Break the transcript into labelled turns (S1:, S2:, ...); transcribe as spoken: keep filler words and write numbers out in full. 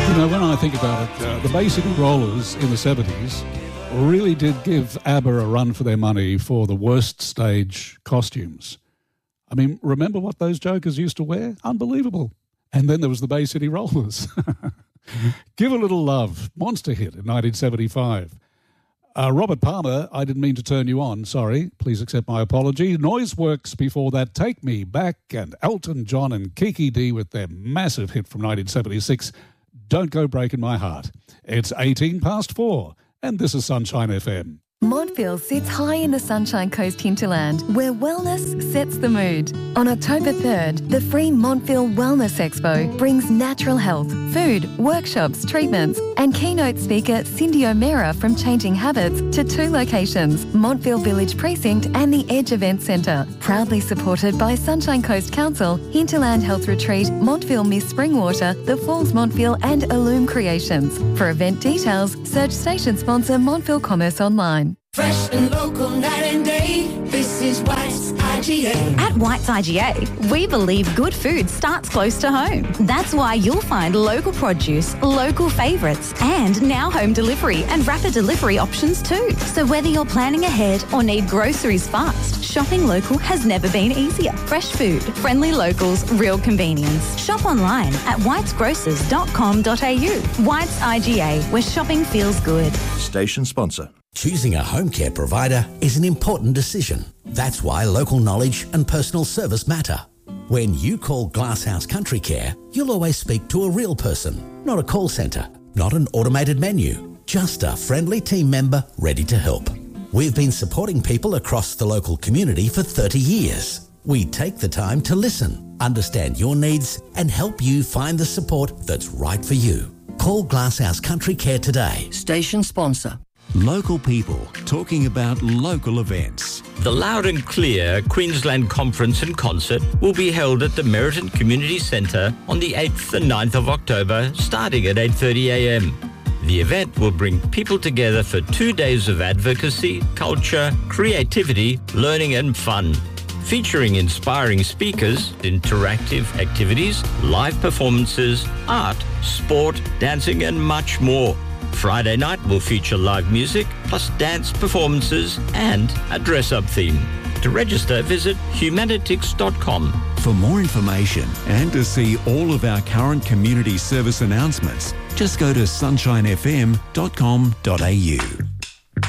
S1: You know, when I think about it, uh, the Bay City Rollers in the seventies really did give ABBA a run for their money for the worst stage costumes. I mean, remember what those jokers used to wear? Unbelievable. And then there was the Bay City Rollers. Give a Little Love, monster hit in nineteen seventy-five. Uh, Robert Palmer, I didn't mean to turn you on, sorry. Please accept my apology. Noiseworks before that, Take Me Back, and Elton John and Kiki Dee with their massive hit from nineteen seventy-six, Don't Go Breaking My Heart. It's eighteen past four, and this is Sunshine F M.
S2: Montville sits high in the Sunshine Coast hinterland, where wellness sets the mood. On October third, the free Montville Wellness Expo brings natural health, food, workshops, treatments, and keynote speaker Cindy O'Meara from Changing Habits to two locations, Montville Village Precinct and the Edge Event Centre. Proudly supported by Sunshine Coast Council, Hinterland Health Retreat, Montville Miss Springwater, The Falls Montville and Illume Creations. For event details, search station sponsor Montville Commerce online.
S3: Fresh and local night and day, this is White's I G A.
S4: At White's I G A, we believe good food starts close to home. That's why you'll find local produce, local favourites, and now home delivery and rapid delivery options too. So whether you're planning ahead or need groceries fast, shopping local has never been easier. Fresh food, friendly locals, real convenience. Shop online at whites grocers dot com dot a u. White's I G A, where shopping feels good.
S5: Station sponsor.
S6: Choosing a home care provider is an important decision. That's why local knowledge and personal service matter. When you call Glasshouse Country Care, you'll always speak to a real person, not a call centre, not an automated menu, just a friendly team member ready to help. We've been supporting people across the local community for thirty years. We take the time to listen, understand your needs, and help you find the support that's right for you. Call Glasshouse Country Care today.
S7: Station sponsor.
S8: Local people talking about local events.
S9: The Loud and Clear Queensland Conference and Concert will be held at the Meriton Community Centre on the eighth and ninth of October, starting at eight thirty a m. The event will bring people together for two days of advocacy, culture, creativity, learning and fun. Featuring inspiring speakers, interactive activities, live performances, art, sport, dancing and much more. Friday night will feature live music, plus dance performances and a dress-up theme. To register, visit humanitix dot com.
S8: For more information and to see all of our current community service announcements, just go to sunshine f m dot com dot a u.